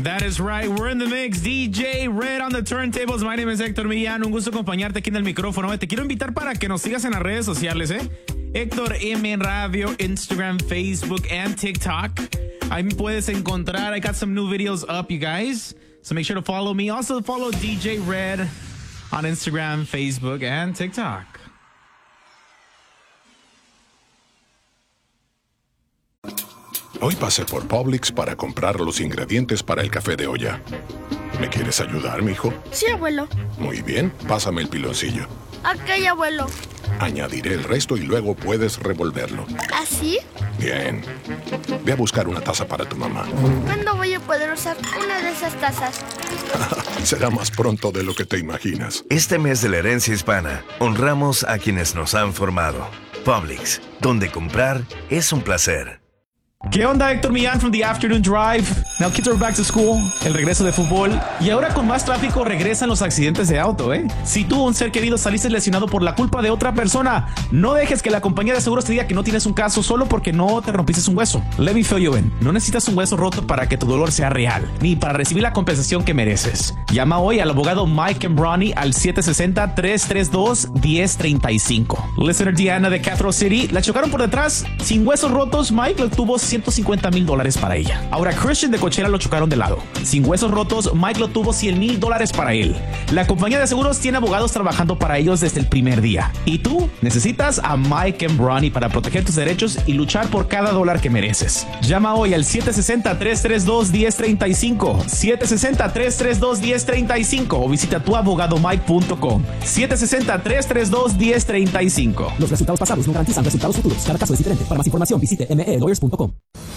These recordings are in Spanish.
That is right. We're in the mix. DJ Red on the turntables. My name is Héctor Millán. Un gusto acompañarte aquí en el micrófono. Te quiero invitar para que nos sigas en las redes sociales, Héctor M Radio, Instagram, Facebook, and TikTok. Ahí me puedes encontrar. I got some new videos up, you guys. So make sure to follow me. Also follow DJ Red on Instagram, Facebook, and TikTok. Hoy pasé por Publix para comprar los ingredientes para el café de olla. ¿Me quieres ayudar, mijo? Sí, abuelo. Muy bien, pásame el piloncillo. Ok, abuelo. Añadiré el resto y luego puedes revolverlo. ¿Así? Bien. Ve a buscar una taza para tu mamá. ¿Cuándo voy a poder usar una de esas tazas? Será más pronto de lo que te imaginas. Este mes de la herencia hispana, honramos a quienes nos han formado. Publix, donde comprar es un placer. ¿Qué onda? Héctor Millán from The Afternoon Drive. Now kids are back to school. El regreso de fútbol. Y ahora con más tráfico regresan los accidentes de auto, Si tú o un ser querido saliste lesionado por la culpa de otra persona, no dejes que la compañía de seguros te diga que no tienes un caso solo porque no te rompiste un hueso. Let me fill you in. No necesitas un hueso roto para que tu dolor sea real, ni para recibir la compensación que mereces. Llama hoy al abogado Mike Embrani al 760-332-1035. Listener Diana de Cathedral City, la chocaron por detrás. Sin huesos rotos, Mike le tuvo $150,000 para ella. Ahora Christian de Coachella lo chocaron de lado. Sin huesos rotos, Mike lo tuvo $100,000 para él. La compañía de seguros tiene abogados trabajando para ellos desde el primer día. Y tú necesitas a Mike Embrani para proteger tus derechos y luchar por cada dólar que mereces. Llama hoy al 760-332-1035. 760-332-1035 o visita tuabogadomike.com. 760-332-1035. Los resultados pasados no garantizan resultados futuros. Cada caso es diferente. Para más información visite melawyers.com.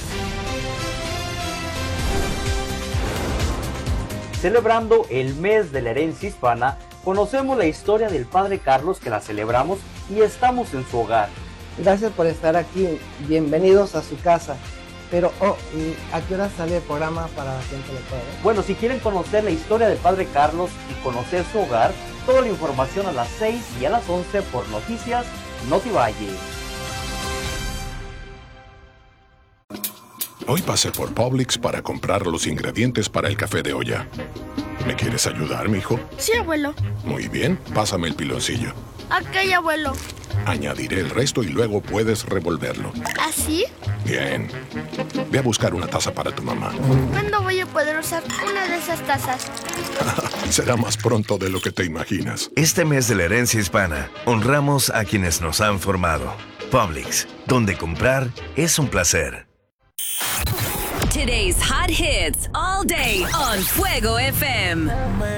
Celebrando el mes de la herencia hispana, conocemos la historia del Padre Carlos, que la celebramos y estamos en su hogar. Gracias por estar aquí, bienvenidos a su casa. Pero, ¿y a qué hora sale el programa para la gente lo pueda ver? Bueno, si quieren conocer la historia del Padre Carlos y conocer su hogar, toda la información a las 6 y a las 11 por Noticias Notivalle. Hoy pasé por Publix para comprar los ingredientes para el café de olla. ¿Me quieres ayudar, mijo? Sí, abuelo. Muy bien, pásame el piloncillo. Ok, abuelo. Añadiré el resto y luego puedes revolverlo. ¿Así? Bien. Ve a buscar una taza para tu mamá. ¿Cuándo voy a poder usar una de esas tazas? Será más pronto de lo que te imaginas. Este mes de la herencia hispana, honramos a quienes nos han formado. Publix, donde comprar es un placer. Today's hot hits all day on Fuego FM.